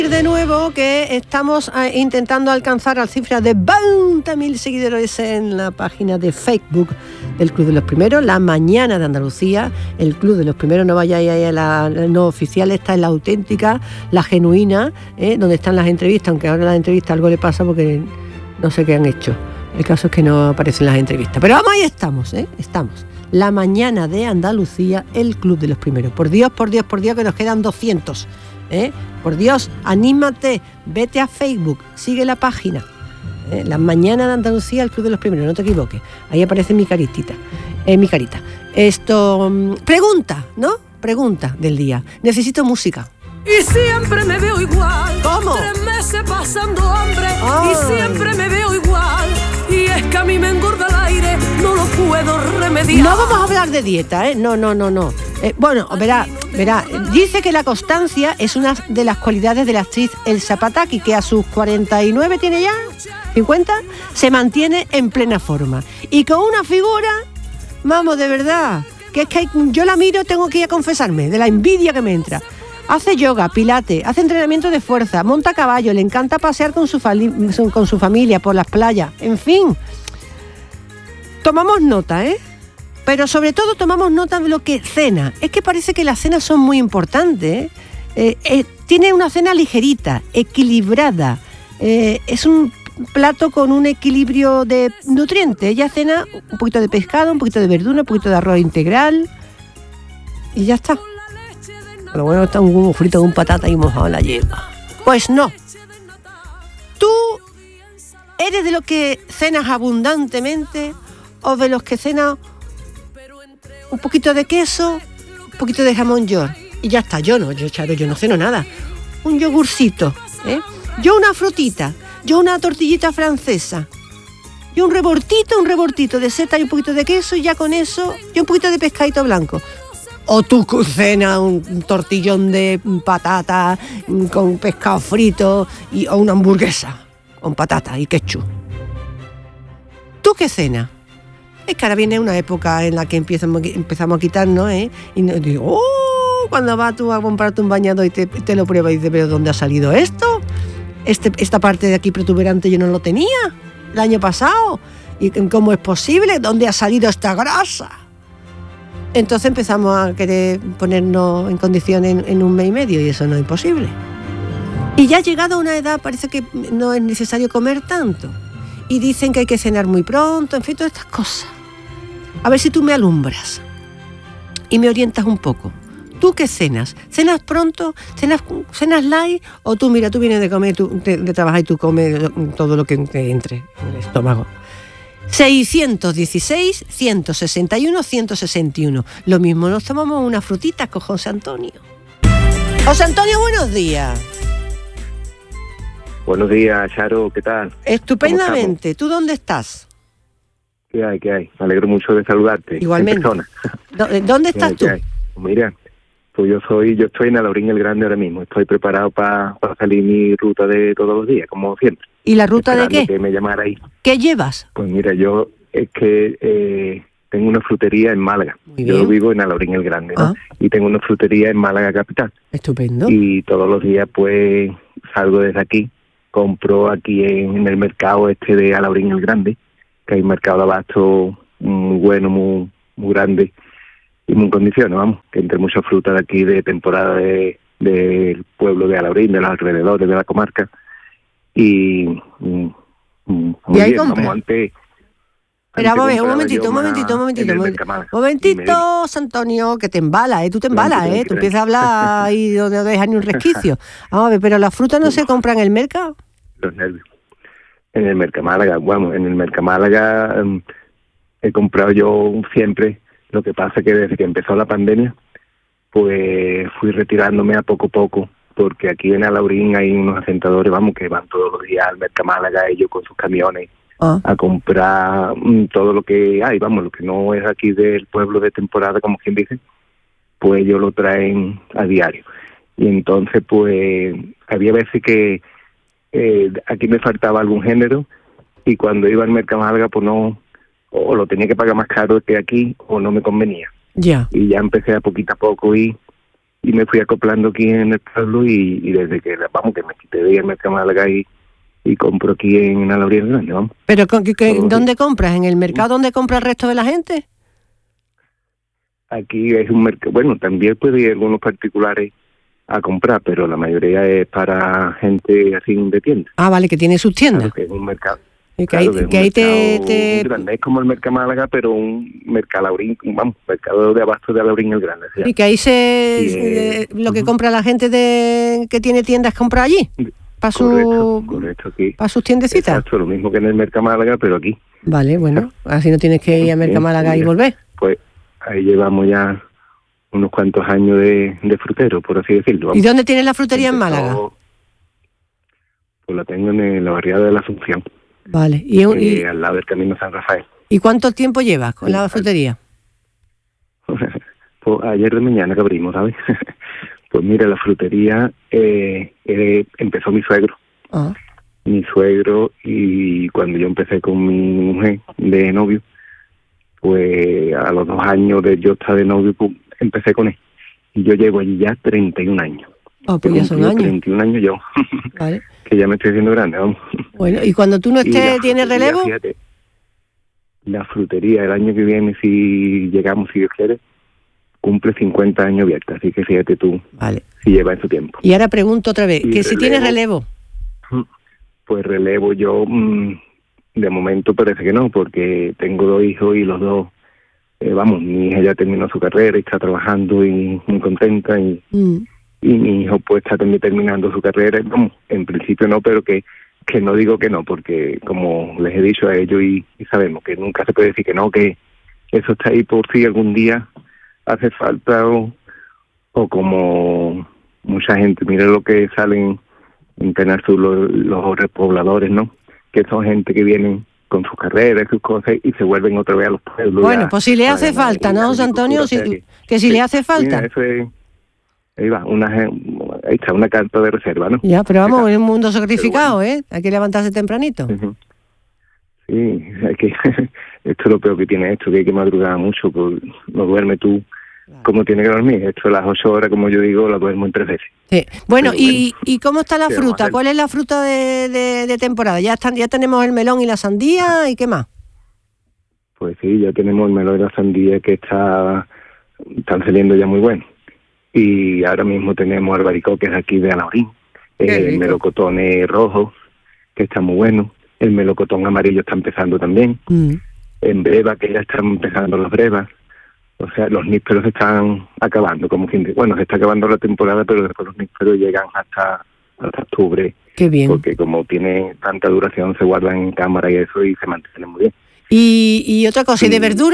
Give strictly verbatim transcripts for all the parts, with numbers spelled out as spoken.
De nuevo que estamos eh, intentando alcanzar la cifra de veinte mil seguidores en la página de Facebook del Club de los Primeros, La Mañana de Andalucía, el Club de los Primeros. No vayáis ahí a la no oficial, esta es la auténtica, la genuina, eh, donde están las entrevistas, aunque ahora las entrevistas algo le pasa porque no sé qué han hecho. El caso es que no aparecen las entrevistas. Pero vamos, ahí estamos, ¿eh? Estamos. La Mañana de Andalucía, el Club de los Primeros. Por Dios, por Dios, por Dios, que nos quedan doscientos. ¿Eh? Por Dios, anímate, vete a Facebook, sigue la página, ¿eh? La Mañana de Andalucía, el Club de los Primeros, no te equivoques, ahí aparece mi caritita, eh, mi carita. Esto, pregunta, ¿no? Pregunta del día, necesito música. Y siempre me veo igual. ¿Cómo? Tres meses pasando hambre. Ay. Y siempre me veo igual. Y es que a mí me engorda el aire, no lo puedo remediar. No vamos a hablar de dieta, ¿eh? No, no, no, no. Eh, bueno, verá, verá, dice que la constancia es una de las cualidades de la actriz Elsa Pataky, que a sus cuarenta y nueve tiene ya, cincuenta, se mantiene en plena forma. Y con una figura, vamos, de verdad, que es que yo la miro, tengo que ir a confesarme, de la envidia que me entra. Hace yoga, pilates, hace entrenamiento de fuerza, monta a caballo, le encanta pasear con su, fali- con su familia por las playas, en fin. Tomamos nota, ¿eh? Pero sobre todo tomamos nota de lo que cena. Es que parece que las cenas son muy importantes, ¿eh? Eh, eh, tiene una cena ligerita, equilibrada. Eh, es un plato con un equilibrio de nutrientes. Ella cena un poquito de pescado, un poquito de verdura, un poquito de arroz integral y ya está. Pero bueno, está un huevo frito con patata y mojado en la yema. Pues no. ¿Tú eres de los que cenas abundantemente o de los que cenas un poquito de queso, un poquito de jamón york? Y ya está. Yo no, yo, Charo, yo no ceno nada. Un yogurcito, ¿eh? Yo una frutita, yo una tortillita francesa, yo un rebortito, un rebortito de seta y un poquito de queso, y ya con eso, yo un poquito de pescadito blanco. O tú cenas un tortillón de patata con pescado frito y, o una hamburguesa con patata y ketchup. ¿Tú qué cenas? Es que ahora viene una época en la que empezamos, empezamos a quitarnos, ¿eh? Y nos digo, ¡oh! Cuando vas tú a comprarte un bañador y te, te lo pruebas y dices, ¿pero dónde ha salido esto? Este, esta parte de aquí protuberante yo no lo tenía el año pasado. ¿Y cómo es posible? ¿Dónde ha salido esta grasa? Entonces empezamos a querer ponernos en condiciones en, en un mes y medio y eso no es posible. Y ya llegado a una edad parece que no es necesario comer tanto. Y dicen que hay que cenar muy pronto, en fin, todas estas cosas. A ver si tú me alumbras y me orientas un poco. ¿Tú qué cenas? ¿Cenas pronto? ¿Cenas, cenas light? ¿O tú, mira, tú vienes de comer, tú, de, de trabajar y tú comes todo lo que te entre en el estómago? seiscientos dieciséis, ciento sesenta y uno, ciento sesenta y uno. Lo mismo nos tomamos unas frutitas con José Antonio. José Antonio, buenos días. Buenos días, Charo, ¿qué tal? Estupendamente. ¿Tú dónde estás? ¿Qué hay, qué hay? Me alegro mucho de saludarte. Igualmente. En persona. ¿Dónde estás tú? Mira, pues yo soy, yo estoy en Alaurín el Grande ahora mismo. Estoy preparado para pa salir mi ruta de todos los días, como siempre. ¿Y la ruta de qué? Que me llamara ahí. ¿Qué llevas? Pues mira, yo es que eh, tengo una frutería en Málaga. Muy bien. Yo vivo en Alaurín el Grande, ¿no? Ah. Y tengo una frutería en Málaga capital. Estupendo. Y todos los días pues salgo desde aquí, compro aquí en, en el mercado este de Alaurín el Grande, que hay un mercado de abasto muy bueno, muy, muy grande y muy en condiciones, vamos, que entre muchas frutas de aquí de temporada de del pueblo de Alaurín, de los alrededores de la comarca. Y, mm, muy ¿Y ahí bien, compras? vamos, antes... Pero antes vamos a ver, un compraba momentito, yo un más momentito, un momentito, en el un Mercamálaga. momentito, Antonio, que te embala, ¿eh? Tú te embalas, Tranqui, ¿eh? Tú tranqui, empiezas a hablar y no te dejas ni un resquicio. Vamos a ver, pero las frutas no se compran en el mercado. Los nervios. En el Mercamálaga, bueno, en el Mercamálaga um, he comprado yo siempre. Lo que pasa que desde que empezó la pandemia, pues fui retirándome a poco a poco, porque aquí en Alaurín hay unos asentadores, vamos, que van todos los días al Mercamálaga, ellos con sus camiones, Ah. a comprar mm, todo lo que hay, vamos, lo que no es aquí del pueblo de temporada, como quien dice, pues ellos lo traen a diario. Y entonces, pues, había veces que eh, aquí me faltaba algún género, y cuando iba al Mercamálaga, pues no, o lo tenía que pagar más caro que aquí, o no me convenía. Ya. Y ya empecé a poquito a poco ir y me fui acoplando aquí en el pueblo y, y desde que, vamos, que me quité de ir al Mercado Málaga y, y compro aquí en Alabril Grande, vamos. ¿Pero con, que, que, dónde compras? ¿En el mercado donde compra el resto de la gente? Aquí es un mercado, bueno, también puede ir algunos particulares a comprar, pero la mayoría es para gente así de tienda. Ah, vale, que tiene sus tiendas. Claro, que es un mercado. Y que Claro, ahí, que que ahí es un te, mercado te... grande. Es como el Mercado Málaga, pero un mercado Alaurín, vamos, mercado de abasto de Alaurín el Grande. O sea, Y que ahí se, y, se- eh, lo que uh-huh. compra la gente de que tiene tiendas compra allí. Para correcto, su, correcto, aquí. para sus tiendecitas. Exacto, lo mismo que en el Mercado Málaga, pero aquí. Vale, bueno, así no tienes que ir a Mercado Málaga y volver. Pues ahí llevamos ya unos cuantos años de, de frutero, por así decirlo. Vamos. ¿Y dónde tienes la frutería en Empezó, Málaga? Pues la tengo en la barriada de la Asunción, Vale. ¿Y, eh, y, al lado del Camino San Rafael. ¿y cuánto tiempo llevas con Sí, la frutería? Pues ayer de mañana que abrimos, ¿sabes? Pues mira, la frutería eh, eh, empezó mi suegro. Ah. Mi suegro, y cuando yo empecé con mi mujer de novio, pues a los dos años de yo estar de novio, pues, empecé con él. Y yo llevo allí ya treinta y un años. Oh, pues He ya son cumplido años. treinta y un años yo, Vale. que ya me estoy haciendo grande, vamos. Bueno, ¿y cuando tú no Y estés, la tienes frutería, relevo? fíjate, la frutería el año que viene, si llegamos, si Dios quiere, cumple cincuenta años abierta, así que fíjate tú, Vale. si lleva en su tiempo. Y ahora pregunto otra vez, Y que si tienes relevo. relevo. Pues relevo yo, mmm, de momento parece que no, porque tengo dos hijos y los dos, eh, vamos, mi hija ya terminó su carrera y está trabajando y muy contenta, y, Mm. y mi hijo pues está también terminando su carrera. Vamos, en principio no, pero que que no digo que no, porque como les he dicho a ellos y, y sabemos que nunca se puede decir que no, que eso está ahí por si algún día hace falta, o, o como mucha gente, mira lo que salen en Canal Sur los, los repobladores, ¿no? Que son gente que vienen con sus carreras, sus cosas, y se vuelven otra vez a los pueblos. Bueno, ya, pues si le a hace ganar falta, en la ¿no, José Antonio? Si- agricultura, o sea que si que- le hace falta. Mira, eso es, ahí va, una, ahí está una carta de reserva, ¿no? Ya, pero vamos, es un mundo Pero sacrificado, bueno. ¿eh? Hay que levantarse tempranito. Ujú. Sí, hay que, esto es lo peor que tiene esto, que hay que madrugar mucho, pues no duerme tú como tiene que dormir. Esto a las ocho horas, como yo digo, la duermo en tres veces. Sí. Bueno, Pero ¿y, ¿y cómo está la ¿qué vamos a fruta? hacer? ¿Cuál es la fruta de, de, de temporada? Ya están, ya tenemos el melón y la sandía, ¿y qué más? Pues sí, ya tenemos el melón y la sandía que está están saliendo ya muy buenos. Y ahora mismo tenemos albaricoques aquí de Alaurín, Qué eh, el rico. melocotón eh, rojo, que está muy bueno. El melocotón amarillo está empezando también. Mm. En breva, que ya están empezando las brevas. O sea, los nísperos se están acabando, como quien dice. Bueno, se está acabando la temporada, pero después los nísperos llegan hasta, hasta octubre, Qué bien. porque como tiene tanta duración, se guardan en cámara y eso, y se mantienen muy bien. Y, y otra cosa, ¿y de Sí. verdura?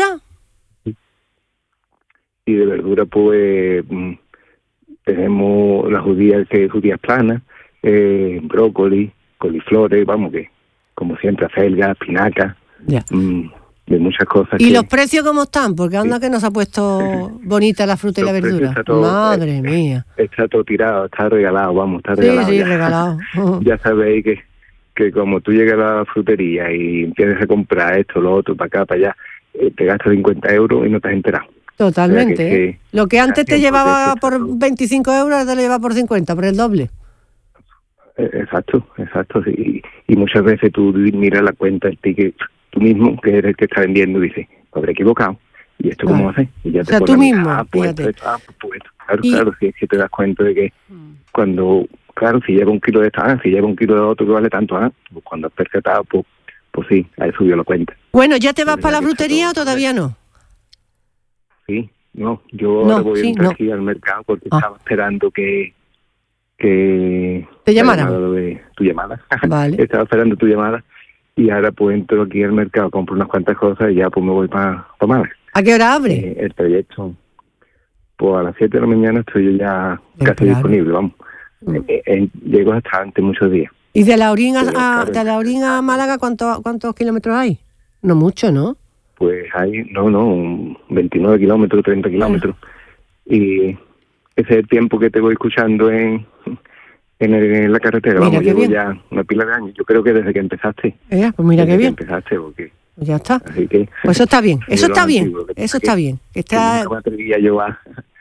Y de verdura, pues, mm, tenemos las judías, que judías planas, eh, brócoli, coliflores, vamos, que como siempre, acelga, espinaca, Ya. mm, de muchas cosas. ¿Y que, los precios cómo están? Porque anda que nos ha puesto bonita la fruta y la Los precios verdura. está todo- Madre eh, mía. Está todo tirado, está regalado, vamos, está Sí, regalado. sí, ya. regalado. Ya sabéis que, que como tú llegas a la frutería y empiezas a comprar esto, lo otro, para acá, para allá, eh, te gastas cincuenta euros y no te has enterado. Totalmente. O sea, que- ¿eh? Lo que antes te tiempo llevaba que- por veinticinco euros, ahora te lo lleva por cincuenta, por el doble. Eh, Exacto, exacto. Sí. Y, y muchas veces tú miras la cuenta, el ticket, tú mismo, que eres el que está vendiendo, y dices, me habré equivocado. ¿Y esto Claro. cómo hace? Y ya O te sea, pones tú a mirar, mismo, ah, pues, fíjate. esto, ah, pues, pues, esto. Claro, Y- claro, sí, es que te das cuenta de que cuando, claro, si lleva un kilo de esta, ah, si lleva un kilo de otro que vale tanto, ah, pues cuando has percatado, pues, pues sí, ahí subió la cuenta. Bueno, ¿ya te vas Pues para la ya que está frutería o todo todavía no? Sí, no, yo No, ahora voy sí, a entrar no. aquí al mercado porque Ah. estaba esperando que que ¿Te la llamaran? llamada de tu llamada. Vale. Estaba esperando tu llamada y ahora pues entro aquí al mercado, compro unas cuantas cosas y ya pues me voy para tomar ¿A qué hora abre? eh, el trayecto. Pues a las siete de la mañana estoy yo ya casi Temprano. disponible, vamos. Mm. Eh, eh, llego hasta antes muchos días. ¿Y de Laurín a, Pero, a- claro, de Laurín a Málaga cuánto, cuántos kilómetros hay? No mucho, ¿no? Pues hay, no, no, un veintinueve kilómetros, treinta kilómetros. Y ese es el tiempo que te voy escuchando en, en, el- en la carretera. Mira Vamos, qué llevo bien. ya una pila de años. Yo creo que desde que empezaste. Eh, pues mira desde qué que bien. empezaste, porque, Pues ya está. así que... Pues eso está bien, de eso los está bien, antiguos, que- eso que- está bien. Que que está, nunca me atrevía yo a,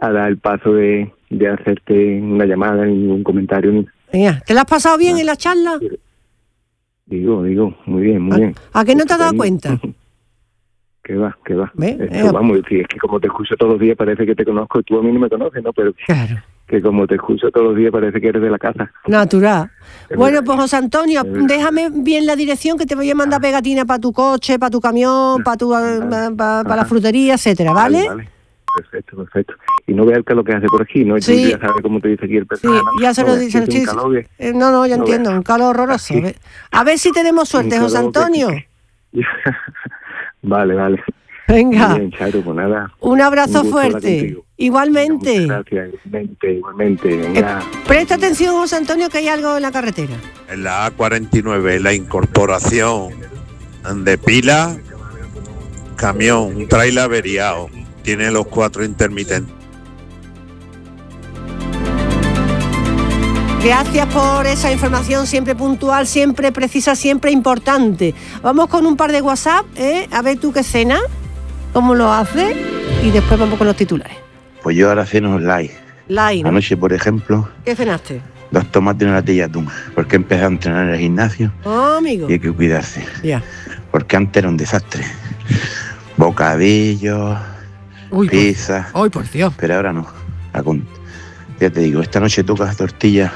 a dar el paso de, de hacerte una llamada, ningún comentario. Ni... Mira, ¿te la has pasado bien en la charla? Digo, digo, muy bien, muy ¿A, bien. ¿A qué no te has dado cuenta? Que va, que va. ¿Ve? Esto, Eh, vamos, es que como te escucho todos los días parece que te conozco y tú a mí no me conoces, ¿no? Pero Claro. que como te escucho todos los días parece que eres de la casa. Natural. Es Bueno, verdad. pues José Antonio, Es verdad. déjame bien la dirección que te voy a mandar pegatina para tu coche, para tu camión, para tu Vale. para la Ajá. frutería, etcétera, ¿vale? Vale. Perfecto, perfecto. Y no veas que lo que hace por aquí, ¿no? Y Sí. tú ya sabes cómo te dice aquí el Sí, personal. ¿no? ya se No lo veas dice. que es un sí, calor que- eh, no, no, ya no entiendo, veas. un calor horroroso. Aquí. A ver, a ver si tenemos suerte, un José calor que- Antonio. que- Vale, vale. Venga, Muy bien, Charo, pues nada. un abrazo Un gusto hablar fuerte. contigo. Igualmente. Venga, muchas gracias, igualmente, igualmente. Eh, Venga. presta atención, José Antonio, que hay algo en la carretera. En la A cuarenta y nueve, la incorporación de pila, camión, un trailer averiado, tiene los cuatro intermitentes. Gracias por esa información siempre puntual, siempre precisa, siempre importante. Vamos con un par de WhatsApp, ¿eh? A ver tú qué cena, cómo lo haces, y después vamos con los titulares. Pues yo ahora ceno light. Lai, ¿no? Anoche, por ejemplo, ¿Qué cenaste? dos tomates y una latilla de atún. Porque empecé a entrenar en el gimnasio Oh, amigo. y hay que cuidarse. Ya. Porque antes era un desastre. Bocadillos, Uy, por, pizza, ay, por Dios. pero ahora no. La con- Ya te digo, esta noche toca tortillas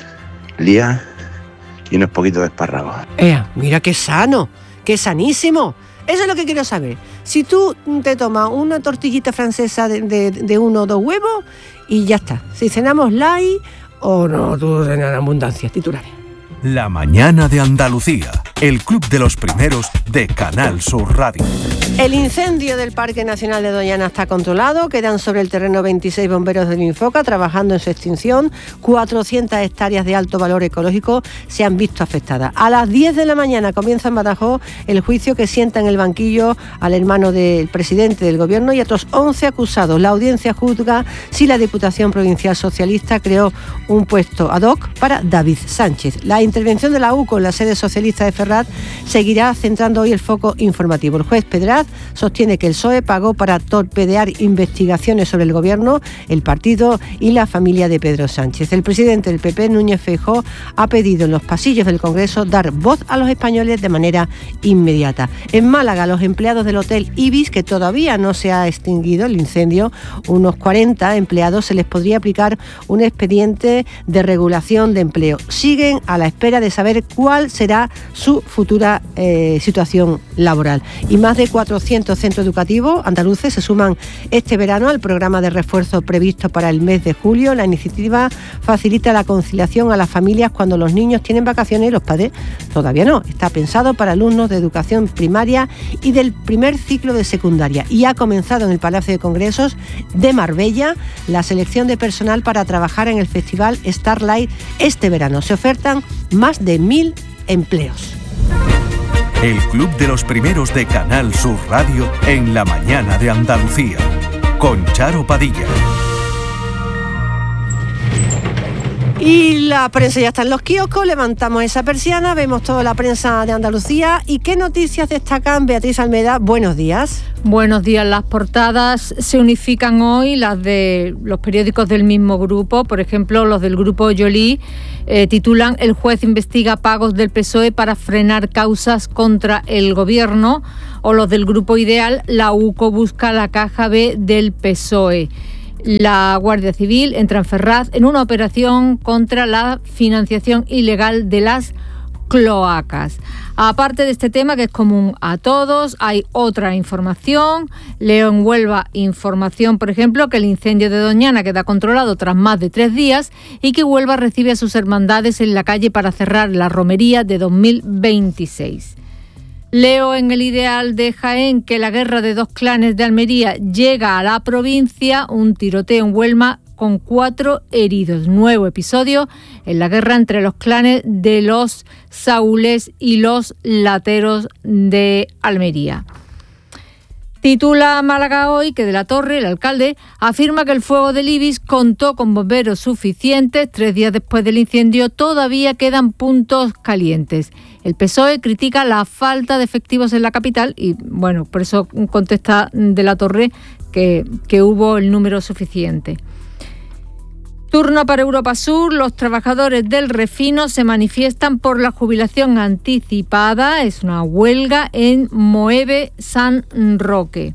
lías y unos poquitos de espárragos. Ea, mira qué sano, qué sanísimo. Eso es lo que quiero saber. Si tú te tomas una tortillita francesa de, de, de uno o dos huevos y ya está. Si cenamos light o no, tú cenas en abundancia. Titulares. La mañana de Andalucía, el club de los primeros de Canal Sur Radio. El incendio del Parque Nacional de Doñana está controlado. Quedan sobre el terreno veintiséis bomberos del Infoca trabajando en su extinción. cuatrocientas hectáreas de alto valor ecológico se han visto afectadas. A las diez de la mañana comienza en Badajoz el juicio que sienta en el banquillo al hermano del presidente del gobierno y a otros once acusados. La audiencia juzga si la Diputación Provincial Socialista creó un puesto ad hoc para David Sánchez. La intervención de la U C O en la sede socialista de Ferraz seguirá centrando hoy el foco informativo. El juez Pedraz sostiene que el P S O E pagó para torpedear investigaciones sobre el gobierno, el partido y la familia de Pedro Sánchez. El presidente del P P, Núñez Feijóo, ha pedido en los pasillos del Congreso dar voz a los españoles de manera inmediata. En Málaga, los empleados del Hotel Ibis, que todavía no se ha extinguido el incendio, unos cuarenta empleados, se les podría aplicar un expediente de regulación de empleo. Siguen a la espera de saber cuál será su futura eh, situación laboral. Y más de cuatrocientos centros educativos andaluces se suman este verano al programa de refuerzo previsto para el mes de julio. La iniciativa facilita la conciliación a las familias cuando los niños tienen vacaciones y los padres todavía no. Está pensado para alumnos de educación primaria y del primer ciclo de secundaria. Y ha comenzado en el Palacio de Congresos de Marbella la selección de personal para trabajar en el Festival Starlight este verano. Se ofertan más de mil empleos. El club de los primeros de Canal Sur Radio en la mañana de Andalucía. Con Charo Padilla. Y la prensa ya está en los kioscos, levantamos esa persiana, vemos toda la prensa de Andalucía. ¿Y qué noticias destacan? Beatriz Almeda, buenos días. Buenos días. Las portadas se unifican hoy, las de los periódicos del mismo grupo. Por ejemplo, los del grupo Yolí eh, titulan "El juez investiga pagos del P S O E para frenar causas contra el gobierno", o los del grupo Ideal, "La U C O busca la caja B del P S O E". La Guardia Civil entra en Ferraz en una operación contra la financiación ilegal de las cloacas. Aparte de este tema, que es común a todos, hay otra información. Leo en Huelva información, por ejemplo, que el incendio de Doñana queda controlado tras más de tres días y que Huelva recibe a sus hermandades en la calle para cerrar la romería de dos mil veintiséis. Leo en el Ideal de Jaén que la guerra de dos clanes de Almería llega a la provincia, un tiroteo en Huelva con cuatro heridos. Nuevo episodio en la guerra entre los clanes de los Saúles y los Lateros de Almería. Titula Málaga Hoy que de la Torre, el alcalde, afirma que el fuego del Ibis contó con bomberos suficientes. Tres días después del incendio todavía quedan puntos calientes. El P S O E critica la falta de efectivos en la capital y, bueno, por eso contesta de la Torre que, que hubo el número suficiente. Turno para Europa Sur. Los trabajadores del refino se manifiestan por la jubilación anticipada. Es una huelga en Moeve San Roque.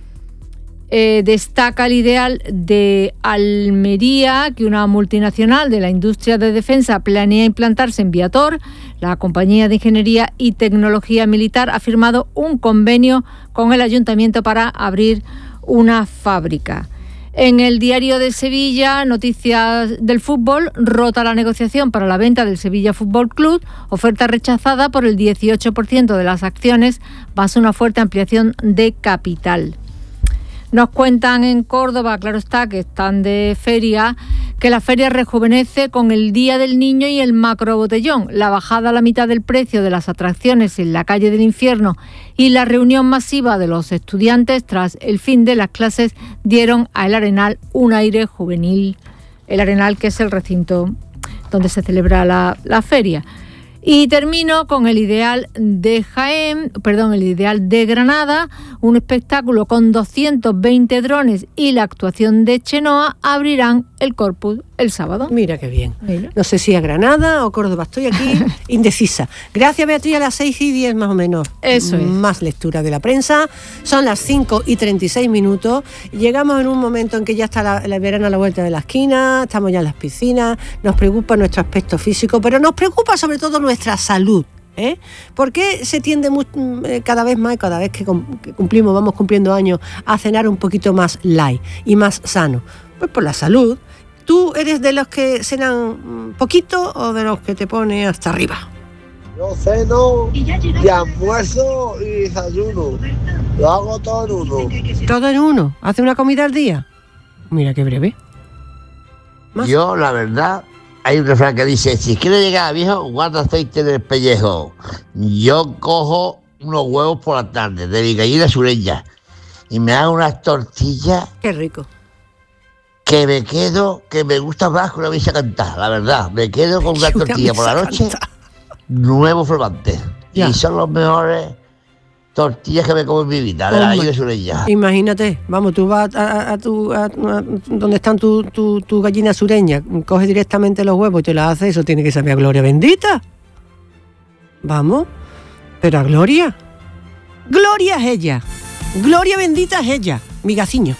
Eh, destaca el ideal de Almería, que una multinacional de la industria de defensa planea implantarse en Viator. La compañía de ingeniería y tecnología militar ha firmado un convenio con el ayuntamiento para abrir una fábrica. En el Diario de Sevilla, noticias del fútbol, rota la negociación para la venta del Sevilla Fútbol Club, oferta rechazada por el dieciocho por ciento de las acciones, basa una fuerte ampliación de capital. Nos cuentan en Córdoba, claro está, que están de feria, que la feria rejuvenece con el Día del Niño y el macrobotellón, la bajada a la mitad del precio de las atracciones en la calle del Infierno y la reunión masiva de los estudiantes tras el fin de las clases dieron a El Arenal un aire juvenil. El Arenal, que es el recinto donde se celebra la, la feria. Y termino con el Ideal de Jaén, perdón, el Ideal de Granada, un espectáculo con doscientos veinte drones y la actuación de Chenoa abrirán el Corpus el sábado. Mira qué bien. Mira. No sé si a Granada o Córdoba, estoy aquí indecisa. Gracias, Beatriz, a las seis y diez más o menos. Eso es. Más lectura de la prensa. Son las cinco y treinta y seis minutos. Llegamos en un momento en que ya está la, la verano a la vuelta de la esquina, estamos ya en las piscinas, nos preocupa nuestro aspecto físico, pero nos preocupa sobre todo nuestra salud. ¿Eh? ¿Por qué se tiende muy, cada vez más, cada vez que cumplimos, vamos cumpliendo años, a cenar un poquito más light y más sano? Pues por la salud. ¿Tú eres de los que cenan poquito o de los que te pone hasta arriba? Yo ceno y almuerzo y desayuno. Lo hago todo en uno. ¿Todo en uno? ¿Hace una comida al día? Mira qué breve. ¿Más? Yo, la verdad, hay un refrán que dice, si quieres llegar a viejo, guarda aceite en el pellejo. Yo cojo unos huevos por la tarde de mi gallina sureña y me hago unas tortillas. Qué rico. Que me quedo, que me gusta más que una misa cantada, la verdad. Me quedo con una tortilla por la noche, nuevo formante. Y son los mejores tortillas que me como en mi vida, de la gallina sureña. Imagínate, vamos, tú vas a, a, a tu, a, a, donde están tu, tu, tu gallina sureña, coges directamente los huevos y te las haces, eso tiene que saber a Gloria bendita. Vamos, pero a Gloria. Gloria es ella. Gloria bendita es ella, mi gaciño.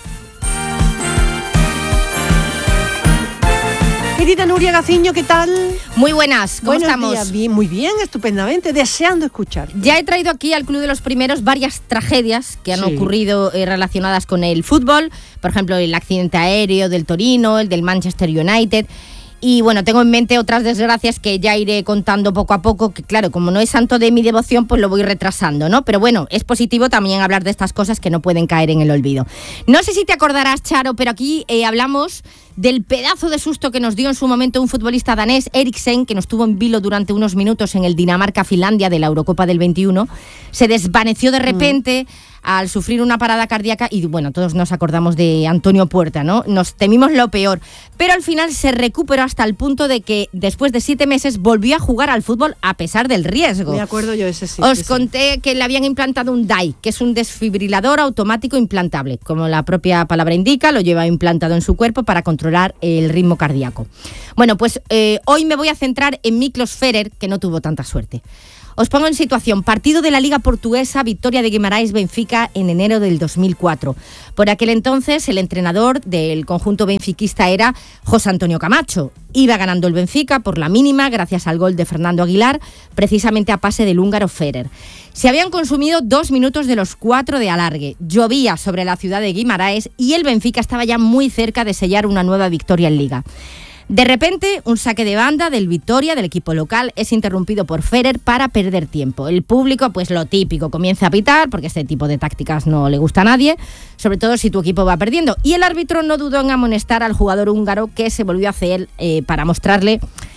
Querida Nuria Gaciño, ¿qué tal? Muy buenas, ¿cómo Buenos estamos? Días. Bien, muy bien, estupendamente, deseando escuchar. Ya he traído aquí al Club de los Primeros varias tragedias que han Sí. ocurrido eh, relacionadas con el fútbol, por ejemplo, el accidente aéreo del Torino, el del Manchester United. Y bueno, tengo en mente otras desgracias que ya iré contando poco a poco, que claro, como no es santo de mi devoción, pues lo voy retrasando, ¿no? Pero bueno, es positivo también hablar de estas cosas que no pueden caer en el olvido. No sé si te acordarás, Charo, pero aquí eh, hablamos del pedazo de susto que nos dio en su momento un futbolista danés, Eriksen, que nos tuvo en vilo durante unos minutos en el Dinamarca-Finlandia de la Eurocopa del veintiuno. Se desvaneció de repente mm. al sufrir una parada cardíaca y bueno, todos nos acordamos de Antonio Puerta, ¿no? Nos temimos lo peor, pero al final se recuperó hasta el punto de que después de siete meses volvió a jugar al fútbol a pesar del riesgo. Me acuerdo yo ese sí. Os ese. conté que le habían implantado un D A I, que es un desfibrilador automático implantable. Como la propia palabra indica, lo lleva implantado en su cuerpo para controlar el ritmo cardíaco. Bueno, pues eh, hoy me voy a centrar en Miklos Ferrer, que no tuvo tanta suerte. Os pongo en situación. Partido de la Liga Portuguesa, victoria de Guimarães Benfica en enero del dos mil cuatro. Por aquel entonces, el entrenador del conjunto benfiquista era José Antonio Camacho. Iba ganando el Benfica por la mínima gracias al gol de Fernando Aguilar, precisamente a pase del húngaro Ferrer. Se habían consumido dos minutos de los cuatro de alargue. Llovía sobre la ciudad de Guimarães y el Benfica estaba ya muy cerca de sellar una nueva victoria en Liga. De repente, un saque de banda del Vitoria, del equipo local, es interrumpido por Ferrer para perder tiempo. El público, pues lo típico, comienza a pitar, porque este tipo de tácticas no le gusta a nadie, sobre todo si tu equipo va perdiendo. Y el árbitro no dudó en amonestar al jugador húngaro, que se volvió a hacer eh, para mostrarle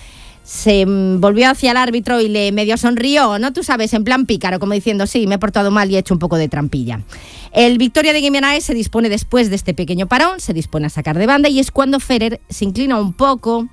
se volvió hacia el árbitro y le medio sonrió, ¿no? Tú sabes, en plan pícaro, como diciendo, sí, me he portado mal y he hecho un poco de trampilla. El Victoria de Guimaraes se dispone después de este pequeño parón, se dispone a sacar de banda y es cuando Federer se inclina un poco,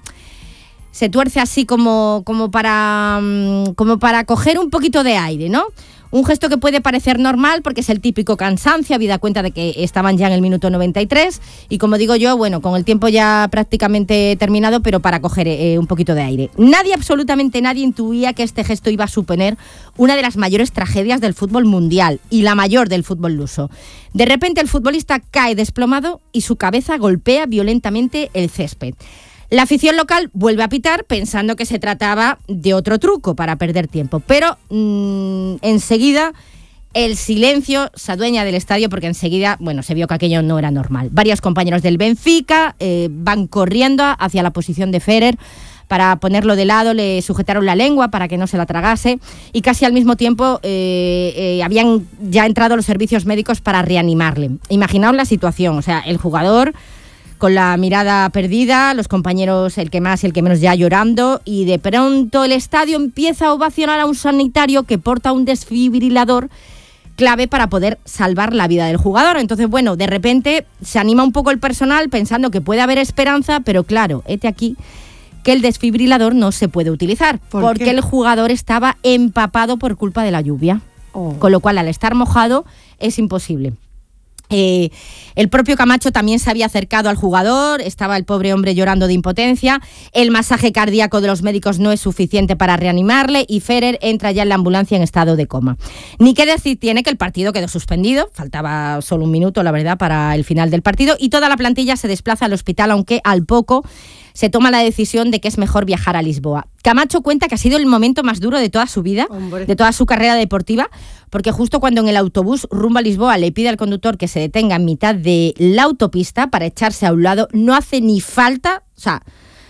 se tuerce así como, como, para, como para coger un poquito de aire, ¿no? Un gesto que puede parecer normal porque es el típico cansancio, habida cuenta de que estaban ya en el minuto noventa y tres y como digo yo, bueno, con el tiempo ya prácticamente terminado, pero para coger eh, un poquito de aire. Nadie, absolutamente nadie, intuía que este gesto iba a suponer una de las mayores tragedias del fútbol mundial y la mayor del fútbol luso. De repente el futbolista cae desplomado y su cabeza golpea violentamente el césped. La afición local vuelve a pitar pensando que se trataba de otro truco para perder tiempo, pero mmm, enseguida el silencio se adueña del estadio porque enseguida, bueno, se vio que aquello no era normal. Varios compañeros del Benfica eh, van corriendo hacia la posición de Federer para ponerlo de lado, le sujetaron la lengua para que no se la tragase y casi al mismo tiempo eh, eh, habían ya entrado los servicios médicos para reanimarle. Imaginaos la situación, o sea, el jugador con la mirada perdida, los compañeros el que más y el que menos ya llorando y de pronto el estadio empieza a ovacionar a un sanitario que porta un desfibrilador clave para poder salvar la vida del jugador. Entonces, bueno, de repente se anima un poco el personal pensando que puede haber esperanza, pero claro, hete aquí que el desfibrilador no se puede utilizar ¿Por porque qué? El jugador estaba empapado por culpa de la lluvia, oh. Con lo cual al estar mojado es imposible. Eh, el propio Camacho también se había acercado al jugador, estaba el pobre hombre llorando de impotencia, el masaje cardíaco de los médicos no es suficiente para reanimarle y Federer entra ya en la ambulancia en estado de coma. Ni qué decir tiene que el partido quedó suspendido, faltaba solo un minuto, la verdad, para el final del partido y toda la plantilla se desplaza al hospital, aunque al poco se toma la decisión de que es mejor viajar a Lisboa. Camacho cuenta que ha sido el momento más duro de toda su vida, Hombre. de toda su carrera deportiva, porque justo cuando en el autobús rumbo a Lisboa le pide al conductor que se detenga en mitad de la autopista para echarse a un lado, no hace ni falta, o sea,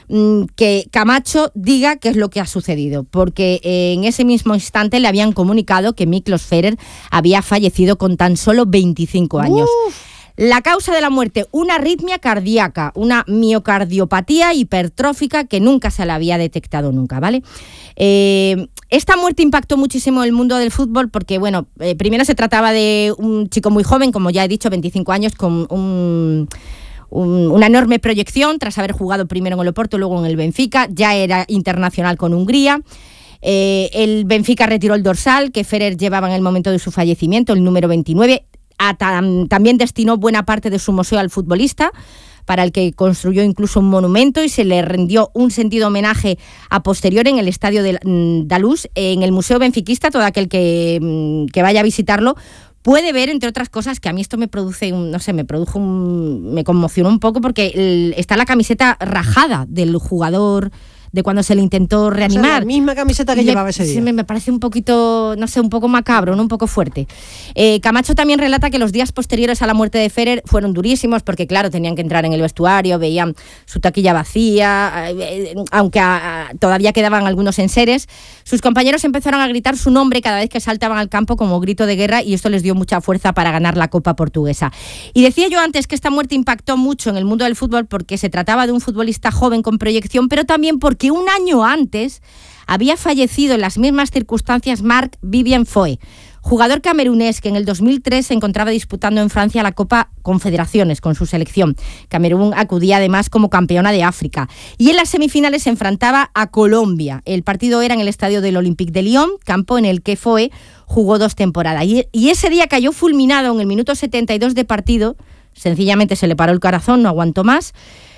que Camacho diga qué es lo que ha sucedido, porque en ese mismo instante le habían comunicado que Miklos Federer había fallecido con tan solo veinticinco años. Uf. La causa de la muerte, una arritmia cardíaca, una miocardiopatía hipertrófica que nunca se la había detectado nunca, ¿vale? Eh, esta muerte impactó muchísimo el mundo del fútbol porque, bueno, eh, primero se trataba de un chico muy joven, como ya he dicho, veinticinco años, con un... Un, una enorme proyección tras haber jugado primero en el Oporto, luego en el Benfica, ya era internacional con Hungría. Eh, el Benfica retiró el dorsal que Federer llevaba en el momento de su fallecimiento, el número veintinueve. A tam, también destinó buena parte de su museo al futbolista, para el que construyó incluso un monumento y se le rindió un sentido homenaje a posterior en el estadio de Dalús. En el Museo Benfiquista, todo aquel que, que vaya a visitarlo puede ver, entre otras cosas, que a mí esto me produce, un, no sé, me produjo un, me conmocionó un poco porque el, está la camiseta rajada del jugador de cuando se le intentó reanimar. O sea, la misma camiseta que me, llevaba ese día. Sí, me, me parece un poquito, no sé, un poco macabro, ¿no? Un poco fuerte. Eh, Camacho también relata que los días posteriores a la muerte de Federer fueron durísimos porque, claro, tenían que entrar en el vestuario, veían su taquilla vacía, eh, aunque a, a, todavía quedaban algunos enseres. Sus compañeros empezaron a gritar su nombre cada vez que saltaban al campo como grito de guerra y esto les dio mucha fuerza para ganar la Copa Portuguesa. Y decía yo antes que esta muerte impactó mucho en el mundo del fútbol porque se trataba de un futbolista joven con proyección, pero también porque que un año antes había fallecido en las mismas circunstancias Marc Vivien Foé, jugador camerunés que en el dos mil tres se encontraba disputando en Francia la Copa Confederaciones con su selección. Camerún acudía además como campeona de África. Y en las semifinales se enfrentaba a Colombia. El partido era en el estadio del Olympique de Lyon, campo en el que Foé jugó dos temporadas. Y, y ese día cayó fulminado en el minuto setenta y dos de partido. Sencillamente se le paró el corazón, no aguantó más.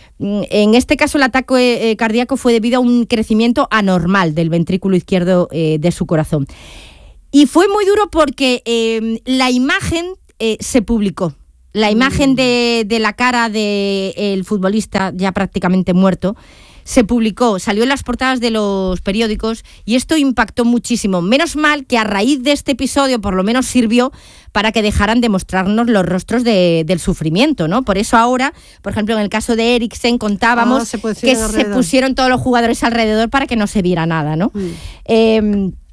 En este caso el ataque eh, cardíaco fue debido a un crecimiento anormal del ventrículo izquierdo eh, de su corazón. Y fue muy duro porque eh, la imagen eh, se publicó. La imagen de, de la cara del futbolista ya prácticamente muerto se publicó, salió en las portadas de los periódicos y esto impactó muchísimo. Menos mal que a raíz de este episodio por lo menos sirvió para que dejaran de mostrarnos los rostros de, del sufrimiento, ¿no? Por eso ahora, por ejemplo, en el caso de Eriksen contábamos oh, se que alrededor. se pusieron todos los jugadores alrededor para que no se viera nada, ¿no? Mm. Eh,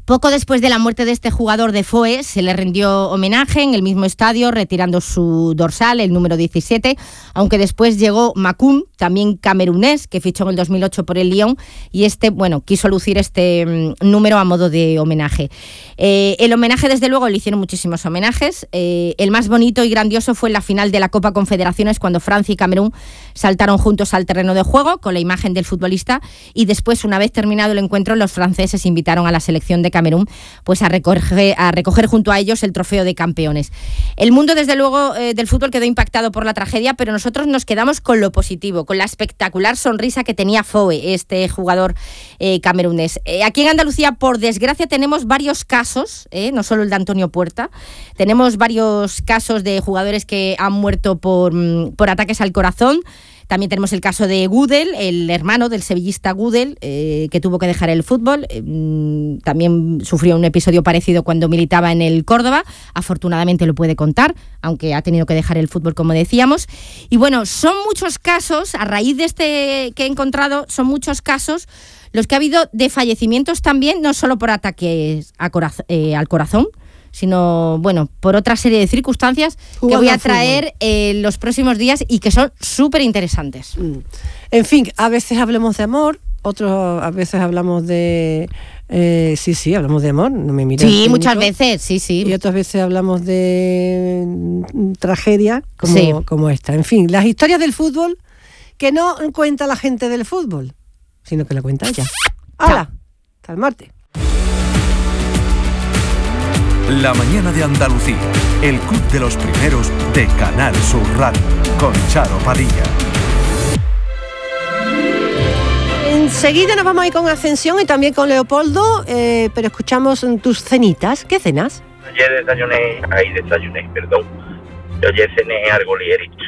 Poco después de la muerte de este jugador de Foe, se le rindió homenaje en el mismo estadio, retirando su dorsal, el número diecisiete, aunque después llegó Macoun, también camerunés, que fichó en el dos mil ocho por el Lyon, y este, bueno, quiso lucir este mm, número a modo de homenaje. Eh, el homenaje, desde luego, le hicieron muchísimos homenajes. Eh, el más bonito y grandioso fue en la final de la Copa Confederaciones, cuando Francia y Camerún saltaron juntos al terreno de juego con la imagen del futbolista, y después, una vez terminado el encuentro, los franceses invitaron a la selección de Camerún pues a recoger, a recoger junto a ellos el trofeo de campeones. El mundo, desde luego, eh, del fútbol quedó impactado por la tragedia, pero nosotros nos quedamos con lo positivo, con la espectacular sonrisa que tenía Foe, este jugador eh, camerunés. Eh, aquí en Andalucía, por desgracia, tenemos varios casos, eh, no solo el de Antonio Puerta, tenemos varios casos de jugadores que han muerto por, por ataques al corazón. También tenemos el caso de Gudel, el hermano del sevillista Gudel, eh, que tuvo que dejar el fútbol. Eh, también sufrió un episodio parecido cuando militaba en el Córdoba. Afortunadamente lo puede contar, aunque ha tenido que dejar el fútbol, como decíamos. Y bueno, son muchos casos, a raíz de este que he encontrado, son muchos casos los que ha habido de fallecimientos también, no solo por ataques a coraz- eh, al corazón, sino, bueno, por otra serie de circunstancias Jugando que voy a traer en eh, los próximos días y que son súper interesantes. Mm. En fin, a veces hablamos de amor, otros a veces hablamos de... Eh, sí, sí, hablamos de amor, no me miras. Sí, muchas veces, sí, sí. Y otras veces hablamos de mm, tragedia como, sí. como esta. En fin, las historias del fútbol que no cuenta la gente del fútbol, sino que la cuenta ella. ¡Hala! Hasta el martes. La mañana de Andalucía, el club de los primeros de Canal Sur Radio, con Charo Padilla. Enseguida nos vamos a ir con Ascensión y también con Leopoldo, eh, pero escuchamos tus cenitas. ¿Qué cenas? Ayer desayuné, ahí desayuné, perdón. Yo ayer cené algo ligerito.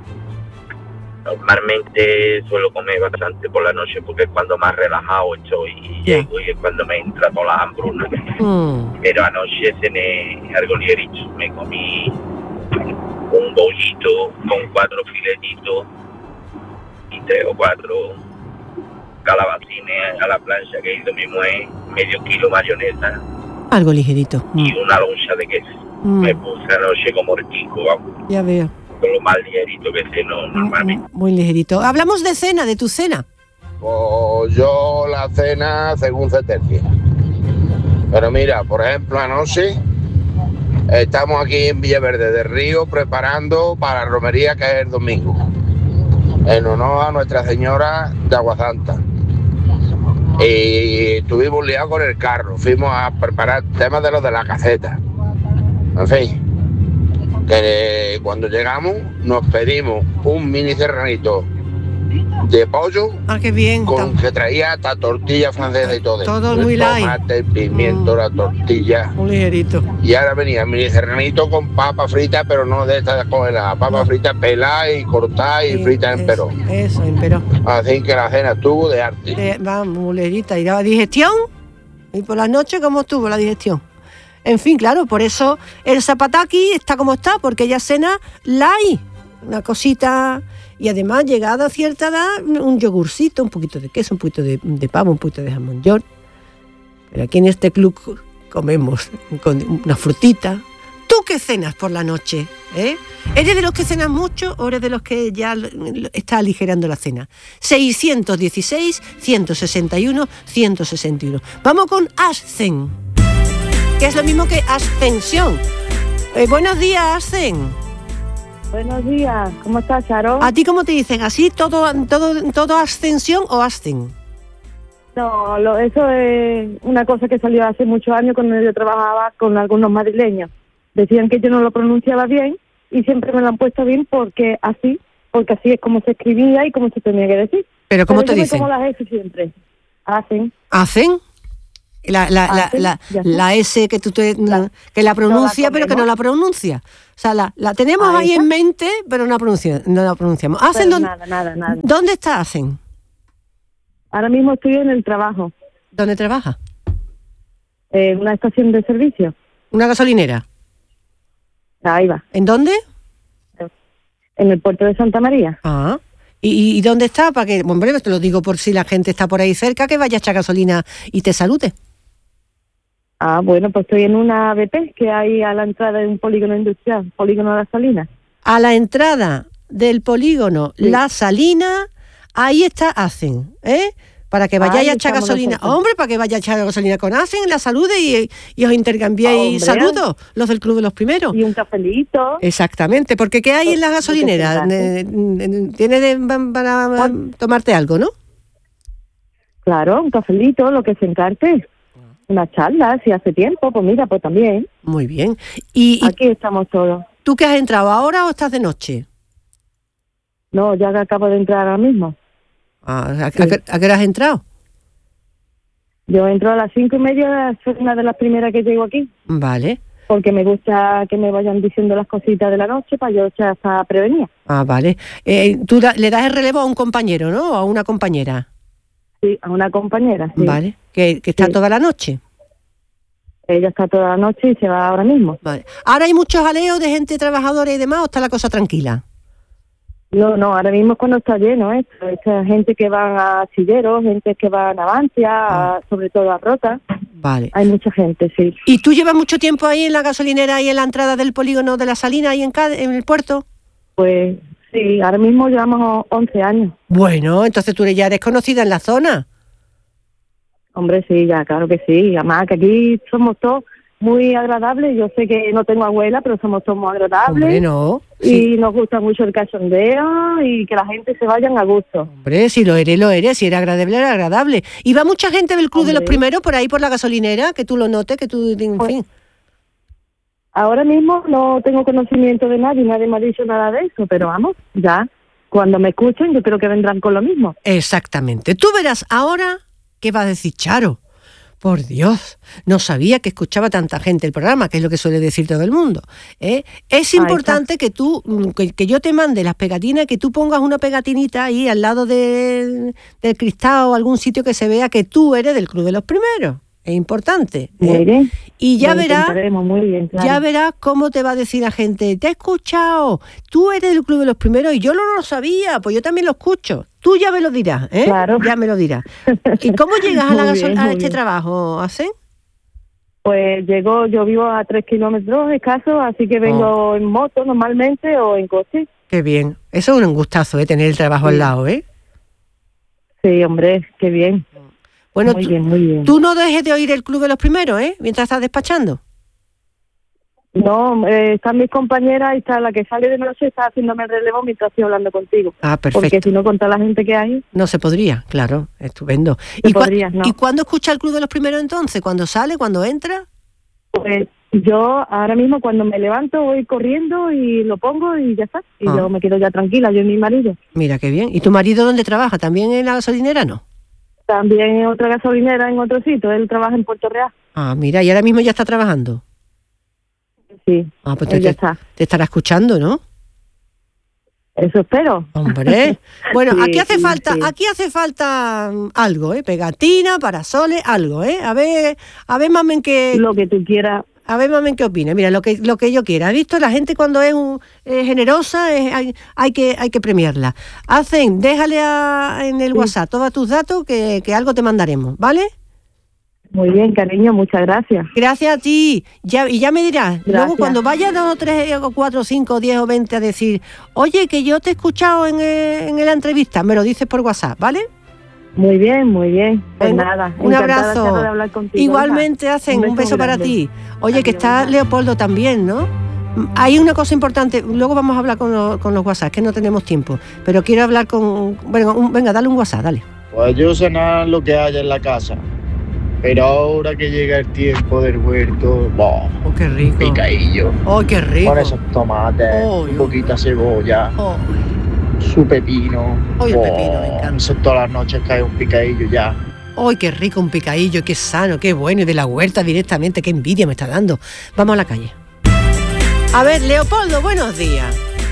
Normalmente suelo comer bastante por la noche porque es cuando más relajado estoy y yeah. llego y es cuando me entra toda la hambruna. Mm. Pero anoche cené algo ligerito. Me comí un bollito con cuatro filetitos y tres o cuatro calabacines a la plancha que hizo mi mujer, medio kilo mayonesa. Algo ligerito. Y mm. una loncha de queso. Mm. Me puse anoche como hortico, vamos. Ya veo. Con lo más ligerito que ceno normalmente. Muy ligerito. Hablamos de cena, de tu cena. Pues yo la cena según se tercie. Pero mira, por ejemplo, anoche estamos aquí en Villaverde del Río preparando para la romería que es el domingo, en honor a Nuestra Señora de Aguasanta. Y estuvimos liados con el carro, fuimos a preparar temas de los de la caseta. En fin, que cuando llegamos nos pedimos un mini serranito de pollo. Ah, qué bien. Con que traía hasta tortilla francesa y todo. Todo el muy light. Tomate, el pimiento, mm. la tortilla. Un ligerito. Y ahora venía el mini serranito con papa frita, pero no de esta congeladas. Papa no. frita pelada y cortada y sí, frita en perón. Eso, en perón. Así que la cena estuvo de arte. Eh, vamos, muy ligerita. ¿Y la digestión? ¿Y por la noche cómo estuvo la digestión? En fin, claro, por eso el zapataki está como está, porque ella cena light, una cosita, y además, llegada a cierta edad, un yogurcito, un poquito de queso, un poquito de, de pavo, un poquito de jamón york. Pero aquí en este club comemos con una frutita. ¿Tú qué cenas por la noche? ¿Eh? ¿Eres de los que cenas mucho o eres de los que ya está aligerando la cena? seiscientos dieciséis, ciento sesenta y uno, ciento sesenta y uno. Vamos con Ascen, que es lo mismo que ascensión. Eh, buenos días, Ascen. Buenos días, ¿cómo estás, Charo? ¿A ti cómo te dicen? ¿Así todo todo todo ascensión o ascen? No, lo, eso es una cosa que salió hace muchos años cuando yo trabajaba con algunos madrileños. Decían que yo no lo pronunciaba bien y siempre me lo han puesto bien porque así, porque así es como se escribía y como se tenía que decir. ¿Pero cómo Pero te dicen? Como las S siempre. Hacen. ¿Hacen? La, la, la, la, la, la S que tú te, la, que la pronuncia, no la pero que no la pronuncia. O sea, la, la tenemos ahí, ahí en mente, pero no la, pronuncia, no la pronunciamos. ¿Hacen dónde, nada, nada, nada. ¿Dónde está Hacen? Ahora mismo estoy en el trabajo. ¿Dónde trabaja? En una estación de servicio. ¿Una gasolinera? Ahí va. ¿En dónde? En el puerto de Santa María. Ah. ¿Y, y dónde está? Para que, bueno, te lo digo por si la gente está por ahí cerca, que vaya a echar gasolina y te salude. Ah, bueno, pues estoy en una A B P que hay a la entrada de un polígono industrial, polígono de la Salina. A la entrada del polígono sí. La Salina, ahí está Hacen, ¿eh? Para que vayáis a echar gasolina. Nosotros. Hombre, para que vayáis a echar gasolina con Hacen, la salude y, y os intercambiéis oh, saludos, los del Club de los Primeros. Y un cafelito. Exactamente, porque ¿qué hay en la gasolinera? Tiene de, para, para tomarte algo, ¿no? Claro, un cafelito, lo que se encarte. Una charla, si hace tiempo, pues mira, pues también. Muy bien. Y, y aquí estamos todos. ¿Tú qué has entrado ahora o estás de noche? No, ya que acabo de entrar ahora mismo. Ah, ¿a, sí. a, qué, ¿A qué hora has entrado? Yo entro a las cinco y media, soy una de las primeras que llego aquí. Vale. Porque me gusta que me vayan diciendo las cositas de la noche para yo ya estar prevenida. Ah, vale. Eh, ¿Tú da, le das el relevo a un compañero, ¿no? ¿O a una compañera? Sí, a una compañera, sí. Vale, que, que está sí. toda la noche. Ella está toda la noche y se va ahora mismo. Vale. ¿Ahora hay muchos aleos de gente trabajadora y demás o está la cosa tranquila? No, no, ahora mismo es cuando está lleno esto. Esta gente que van a Silleros, gente que va a Navantia, ah. a, sobre todo a Rota. Vale. Hay mucha gente, sí. ¿Y tú llevas mucho tiempo ahí en la gasolinera y en la entrada del polígono de la Salina ahí en, Cádiz, en el puerto? Pues sí, ahora mismo llevamos once años. Bueno, entonces tú ya eres conocida en la zona. Hombre, sí, ya, claro que sí. Además que aquí somos todos muy agradables. Yo sé que no tengo abuela, pero somos todos muy agradables. Hombre, no. Y sí. Nos gusta mucho el cachondeo y que la gente se vayan a gusto. Hombre, si lo eres, lo eres. Si era agradable, era agradable. ¿Y va mucha gente del Club Hombre. de los Primeros por ahí, por la gasolinera? Que tú lo notes, que tú, en pues, fin. Ahora mismo no tengo conocimiento de nadie, nadie me ha dicho nada de eso, pero vamos, ya, cuando me escuchen yo creo que vendrán con lo mismo. Exactamente. Tú verás ahora qué va a decir Charo. Por Dios, no sabía que escuchaba tanta gente el programa, que es lo que suele decir todo el mundo. ¿eh? Es importante que tú, que, que yo te mande las pegatinas, que tú pongas una pegatinita ahí al lado de, del cristal o algún sitio que se vea que tú eres del Club de los Primeros. Es importante. ¿eh? Muy bien. Y ya lo verás, muy bien, claro. ya verás cómo te va a decir la gente, te he escuchado, tú eres del Club de los Primeros y yo no lo sabía, pues yo también lo escucho. Tú ya me lo dirás, ¿eh? Claro. Ya me lo dirás. ¿Y cómo llegas a, la gasol- bien, a este bien. trabajo, Hacen? Pues llego, yo vivo a tres kilómetros escasos, así que vengo oh. en moto normalmente o en coche. Qué bien. Eso es un gustazo, ¿eh? Tener el trabajo sí. al lado, ¿eh? Sí, hombre, qué bien. Bueno, muy tú, bien, muy bien. tú no dejes de oír el Club de los Primeros, ¿eh? Mientras estás despachando. No, eh, están mis compañeras y está la que sale de noche está haciéndome el relevo mientras estoy hablando contigo. Ah, perfecto. Porque si no, con toda la gente que hay... No se podría, claro, estupendo. Se ¿Y, podría, cu- no. ¿Y cuándo escucha el Club de los Primeros entonces? ¿Cuándo sale? ¿Cuándo entra? Pues yo ahora mismo cuando me levanto voy corriendo y lo pongo y ya está. Y ah. yo me quedo ya tranquila, yo y mi marido. Mira, qué bien. ¿Y tu marido dónde trabaja? ¿También en la gasolinera, no? También en otra gasolinera, en otro sitio. Él trabaja en Puerto Real. Ah, mira, y ahora mismo ya está trabajando. Sí, ah, pues te, ya te, está. te estará escuchando, ¿no? Eso espero. Hombre, bueno, sí, aquí hace sí, falta, sí. aquí hace falta algo, ¿eh? Pegatina, parasoles, algo, ¿eh? A ver, a ver, mamen, que lo que tú quieras. A ver, mamen, qué opina. Mira, lo que lo que yo quiera. ¿Has visto? La gente cuando es un, eh, generosa, es, hay, hay que hay que premiarla. Hacen, déjale a, en el sí. WhatsApp todos tus datos que, que algo te mandaremos, ¿vale? Muy bien, cariño, muchas gracias. Gracias a ti. Ya, y ya me dirás, gracias. Luego cuando vayas dos o tres o cuatro, cinco, diez o veinte a decir, oye, que yo te he escuchado en, eh, en la entrevista, me lo dices por WhatsApp, ¿vale? Muy bien, muy bien. Pues Venga, nada, un abrazo. De hablar contigo, igualmente, Hacen, un, un beso grande. Para ti. Oye, Adiós. Que está Leopoldo también, ¿no? Hay una cosa importante, luego vamos a hablar con los, con los WhatsApp, que no tenemos tiempo, pero quiero hablar con... Bueno, un, venga, dale un WhatsApp, dale. Pues yo cenar lo que haya en la casa. Pero ahora que llega el tiempo del huerto, ¡boh! ¡Oh, qué rico! Picadillo. ¡Oh, qué rico! Con esos tomates, oh, un poquita cebolla, oh. su pepino. ¡Oh, el pepino, me encanta! Eso todas las noches cae un picadillo ya. ¡Oh, qué rico un picadillo! ¡Qué sano, qué bueno! Y de la huerta directamente, qué envidia me está dando. Vamos a la calle. A ver, Leopoldo, buenos días.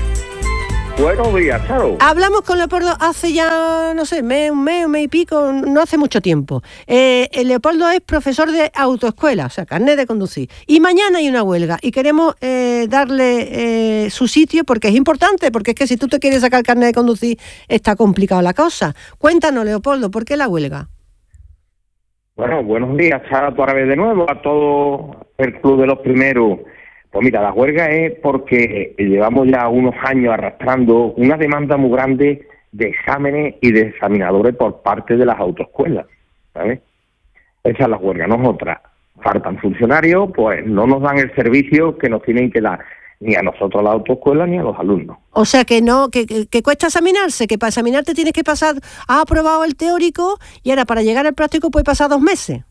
Buenos días, Charo. Hablamos con Leopoldo hace ya, no sé, mes, un mes, un mes y pico, no hace mucho tiempo. Eh, Leopoldo es profesor de autoescuela, o sea, carnet de conducir. Y mañana hay una huelga y queremos eh, darle eh, su sitio porque es importante, porque es que si tú te quieres sacar carnet de conducir está complicado la cosa. Cuéntanos, Leopoldo, ¿por qué la huelga? Bueno, buenos días, Chara, otra vez de nuevo a todo el Club de los Primeros. Pues mira, la huelga es porque llevamos ya unos años arrastrando una demanda muy grande de exámenes y de examinadores por parte de las autoescuelas, ¿sabes? Esa es la huelga, no es otra. Faltan funcionarios, pues no nos dan el servicio que nos tienen que dar, ni a nosotros la autoescuela ni a los alumnos. O sea que no, que, que, que cuesta examinarse, que para examinarte tienes que pasar, has aprobado el teórico y ahora para llegar al práctico puede pasar dos meses.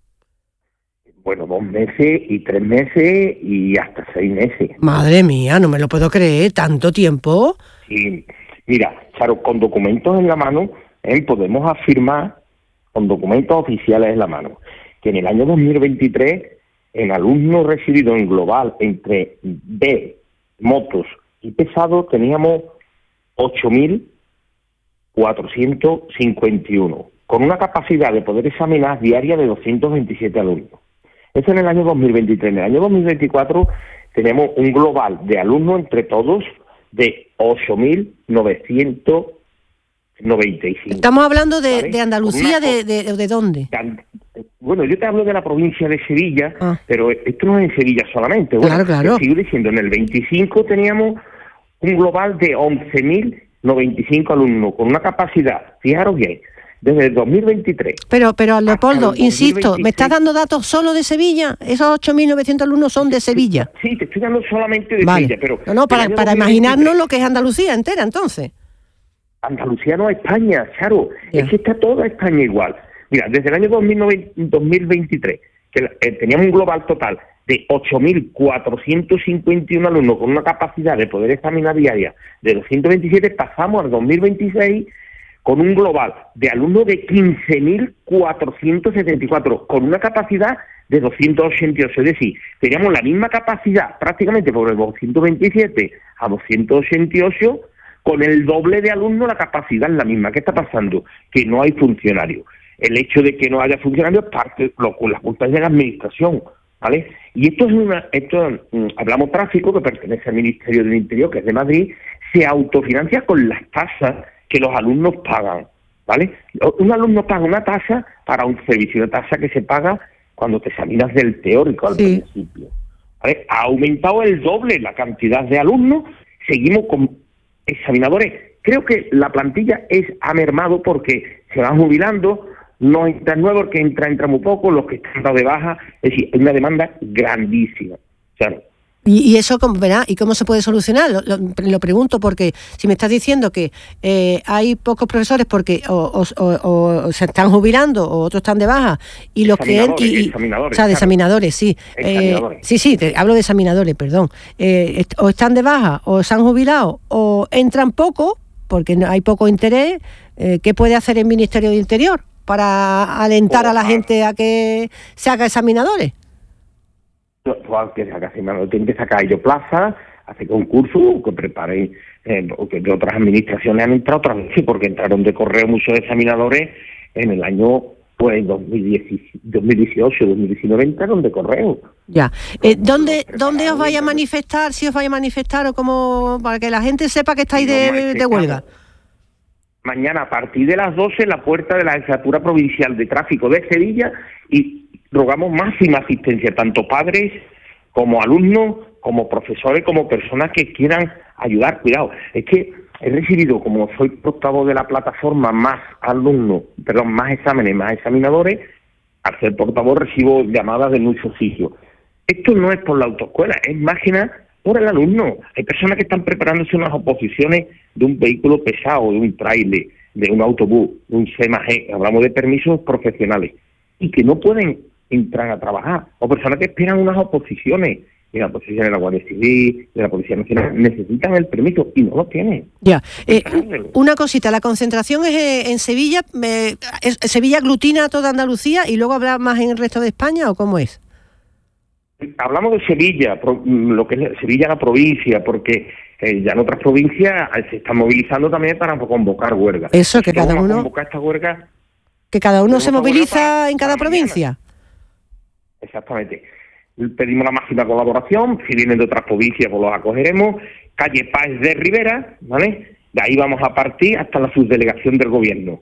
Bueno, dos meses y tres meses y hasta seis meses. Madre mía, no me lo puedo creer, ¿tanto tiempo? Sí, mira, claro, con documentos en la mano, ¿eh? podemos afirmar, con documentos oficiales en la mano, que en el año dos mil veintitrés, en alumnos recibidos en global entre B, motos y pesados, teníamos ocho mil cuatrocientos cincuenta y uno, con una capacidad de poder examinar diaria de doscientos veintisiete alumnos. Eso en el año dos mil veintitrés. En el año dos mil veinticuatro tenemos un global de alumnos entre todos de ocho mil novecientos noventa y cinco. Estamos hablando de, ¿vale? de Andalucía, de, de, ¿de dónde? Bueno, yo te hablo de la provincia de Sevilla, ah. pero esto no es en Sevilla solamente. Bueno, claro, claro. Te sigo diciendo, en el veinticinco teníamos un global de once mil noventa y cinco alumnos, con una capacidad, fijaros bien, desde el dos mil veintitrés. Pero, pero Leopoldo, insisto, ¿me estás dando datos solo de Sevilla? Esos ocho mil novecientos alumnos son de Sevilla. Sí, te estoy dando solamente de vale. Sevilla, pero... No, no, para, para imaginarnos lo que es Andalucía entera, entonces. Andalucía no es España, Charo, yeah. es que está toda España igual. Mira, desde el año dos mil veintitrés, que eh, teníamos un global total de ocho mil cuatrocientos cincuenta y uno alumnos con una capacidad de poder examinar diaria de doscientos veintisiete, pasamos al dos mil veintiséis con un global de alumnos de quince mil cuatrocientos setenta y cuatro, con una capacidad de doscientos ochenta y ocho. Es decir, teníamos la misma capacidad prácticamente por el doscientos veintisiete a doscientos ochenta y ocho, con el doble de alumnos la capacidad es la misma. ¿Qué está pasando? Que no hay funcionarios. El hecho de que no haya funcionarios parte lo, la culpa es de la administración, ¿vale? Y esto es una, esto mm, hablamos tráfico, que pertenece al Ministerio del Interior, que es de Madrid, se autofinancia con las tasas que los alumnos pagan, ¿vale? Un alumno paga una tasa para un servicio, una tasa que se paga cuando te examinas del teórico al sí. principio, ¿vale? Ha aumentado el doble la cantidad de alumnos, seguimos con examinadores. Creo que la plantilla es ha mermado porque se van jubilando, no entran nuevos, que entra, entra muy poco, los que están dados de baja, es decir, es una demanda grandísima. Claro. ¿Y, y eso cómo, verá, y cómo se puede solucionar? Lo, lo, lo pregunto porque si me estás diciendo que eh, hay pocos profesores porque o, o, o, o se están jubilando o otros están de baja y los que y, y, examinadores, o sea, de claro. examinadores, sí, examinadores. Eh, sí, sí, te, hablo de examinadores, perdón, eh, o están de baja o se han jubilado o entran poco porque hay poco interés, eh, ¿qué puede hacer el Ministerio del Interior para alentar o, a la gente a que se haga examinadores? Que se haga examinadores, tienen que sacar ellos plazas, hacer concursos, que preparen, eh, que de otras administraciones han entrado otras veces, porque entraron de correo muchos examinadores en el año pues dos mil dieciocho, dos mil diecinueve entraron de correo. Ya. Eh, ¿Dónde dónde os vaya a manifestar, si os vaya a manifestar o como para que la gente sepa que estáis de, de huelga? Mañana a partir de las doce en la puerta de la Jefatura Provincial de Tráfico de Sevilla y rogamos máxima asistencia, tanto padres como alumnos, como profesores, como personas que quieran ayudar. Cuidado, es que he recibido, como soy portavoz de la plataforma, más alumnos, perdón, más exámenes, más examinadores. Al ser portavoz recibo llamadas de muchos sitios. Esto no es por la autoescuela, es más que nada por el alumno. Hay personas que están preparándose unas oposiciones de un vehículo pesado, de un tráiler, de un autobús, de un C M G, hablamos de permisos profesionales, y que no pueden entrar a trabajar, o personas que esperan unas oposiciones, de la oposición de la Guardia Civil, de la Policía Nacional, necesitan el permiso y no lo tienen. Ya, eh, una cosita, la concentración es eh, en Sevilla, eh, es, ¿Sevilla aglutina a toda Andalucía y luego habrá más en el resto de España o cómo es? Hablamos de Sevilla, lo que es Sevilla la provincia, porque eh, ya en otras provincias se están movilizando también para convocar huelgas. Eso, que cada uno... convocar esta huelga, que cada uno se moviliza en cada provincia. Mañana. Exactamente. Pedimos la máxima colaboración, si vienen de otras provincias pues los acogeremos. Calle Páez de Rivera, ¿vale? De ahí vamos a partir hasta la subdelegación del gobierno,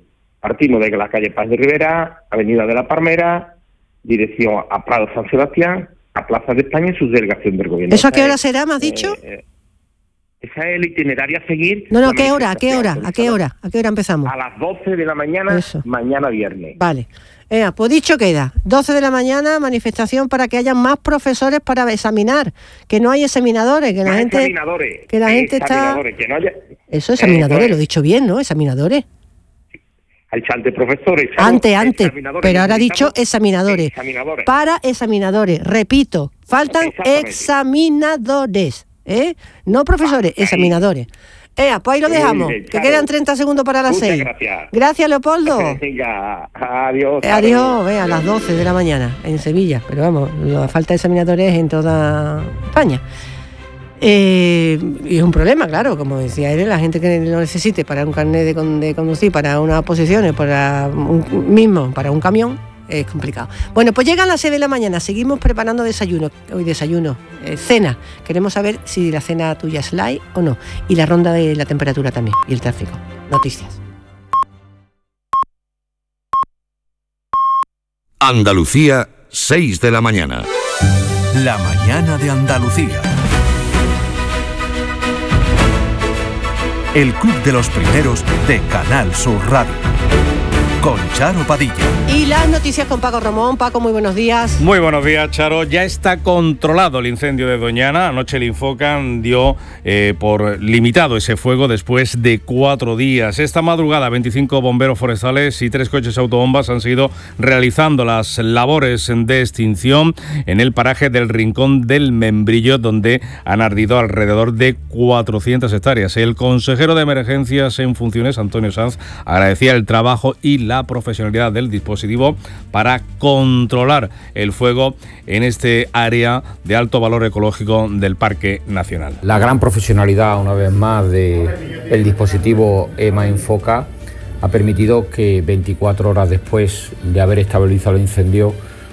Partimos de la calle Paz de Rivera, Avenida de la Palmera, dirección a Prado San Sebastián, a Plaza de España y su delegación del gobierno. ¿Eso a qué hora será, me has dicho? Eh, esa es el itinerario a seguir. No, no, ¿a qué hora? ¿A qué hora? ¿A qué hora? ¿A qué hora empezamos? A las doce de la mañana, Eso. mañana viernes. Vale. Eh, pues dicho queda, doce de la mañana, manifestación para que haya más profesores para examinar, que no hay examinadores, que la más gente... examinadores. Que la gente está... Que no haya... Eso, examinadores, eh, pues... lo he dicho bien, ¿no? Examinadores. Hay antes profesores. Antes, antes, pero ahora ha dicho examinadores. examinadores. Para examinadores, repito, faltan examinadores, ¿eh? No profesores, ah, examinadores. Eh, pues ahí lo dejamos, bien, que quedan treinta segundos para las seis. Gracias. Gracias, Leopoldo. Venga, adiós. Eh, adiós, ve, a las doce de la mañana en Sevilla, pero vamos, la falta de examinadores en toda España. Eh, y es un problema, claro, como decía él, la gente que lo necesite para un carnet de, con, de conducir, para unas posiciones, para un mismo, para un camión, es complicado. Bueno, pues llegan las seis de la mañana, seguimos preparando desayuno, hoy desayuno, eh, cena. Queremos saber si la cena tuya es light o no. Y la ronda de la temperatura también, y el tráfico. Noticias. Andalucía, seis de la mañana. La mañana de Andalucía. El Club de los Primeros de Canal Sur Radio. Con Charo Padilla. Y las noticias con Paco Romón. Paco, muy buenos días. Muy buenos días, Charo. Ya está controlado el incendio de Doñana. Anoche el Infocan dio eh, por limitado ese fuego después de cuatro días. Esta madrugada, veinticinco bomberos forestales y tres coches autobombas han seguido realizando las labores de extinción en el paraje del Rincón del Membrillo, donde han ardido alrededor de cuatrocientas hectáreas. El consejero de Emergencias en funciones, Antonio Sanz, agradecía el trabajo y la profesionalidad del dispositivo para controlar el fuego en este área de alto valor ecológico del Parque Nacional. La gran profesionalidad, una vez más, del dispositivo EMA Infoca ha permitido que veinticuatro horas después de haber estabilizado el incendio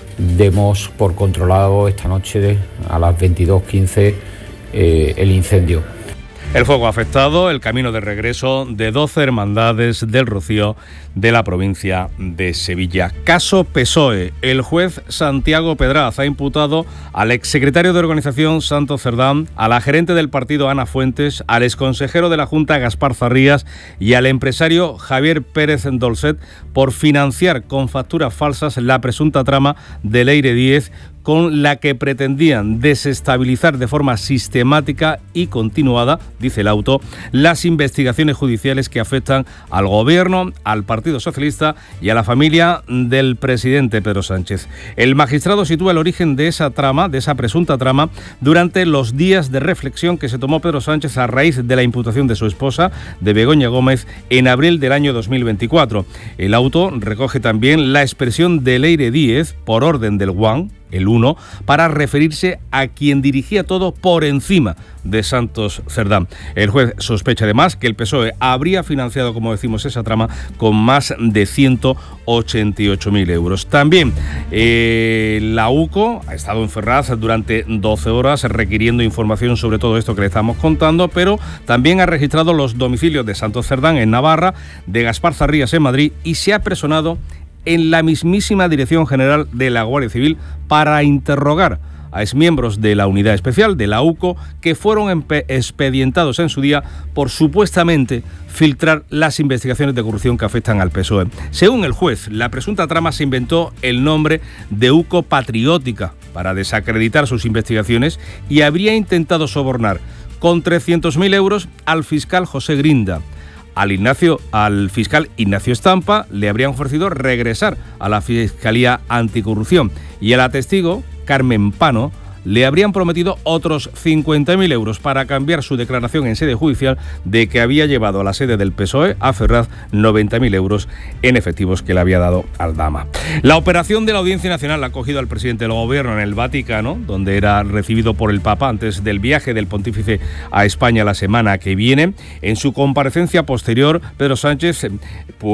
demos por controlado esta noche a las veintidós quince eh, el incendio. El fuego ha afectado el camino de regreso de doce hermandades del Rocío de la provincia de Sevilla. Caso P S O E. El juez Santiago Pedraz ha imputado al exsecretario de organización Santos Cerdán, a la gerente del partido Ana Fuentes, al exconsejero de la Junta Gaspar Zarrías y al empresario Javier Pérez Dolcet por financiar con facturas falsas la presunta trama de Leire Díez, con la que pretendían desestabilizar de forma sistemática y continuada, dice el auto, las investigaciones judiciales que afectan al Gobierno, al Partido Socialista y a la familia del presidente Pedro Sánchez. El magistrado sitúa el origen de esa trama, de esa presunta trama, durante los días de reflexión que se tomó Pedro Sánchez a raíz de la imputación de su esposa, de Begoña Gómez, en abril del año dos mil veinticuatro. El auto recoge también la expresión de Leire Díez, por orden del Guan, el uno, para referirse a quien dirigía todo por encima de Santos Cerdán. El juez sospecha además que el P S O E habría financiado, como decimos, esa trama con más de ciento ochenta y ocho mil euros. También eh, la U C O ha estado en Ferraz durante doce horas requiriendo información sobre todo esto que le estamos contando, pero también ha registrado los domicilios de Santos Cerdán en Navarra, de Gaspar Zarrías en Madrid, y se ha personado en la mismísima Dirección General de la Guardia Civil para interrogar a exmiembros de la Unidad Especial de la U C O que fueron expedientados en su día por supuestamente filtrar las investigaciones de corrupción que afectan al P S O E. Según el juez, la presunta trama se inventó el nombre de U C O Patriótica para desacreditar sus investigaciones y habría intentado sobornar con trescientos mil euros al fiscal José Grinda. Al, Ignacio, al fiscal Ignacio Estampa le habrían ofrecido regresar a la Fiscalía Anticorrupción y a la testigo Carmen Pano le habrían prometido otros cincuenta mil euros para cambiar su declaración en sede judicial de que había llevado a la sede del P S O E a Ferraz noventa mil euros en efectivos que le había dado Aldama. La operación de la Audiencia Nacional la ha cogido al presidente del Gobierno en el Vaticano, donde era recibido por el Papa antes del viaje del pontífice a España la semana que viene. En su comparecencia posterior, Pedro Sánchez pues,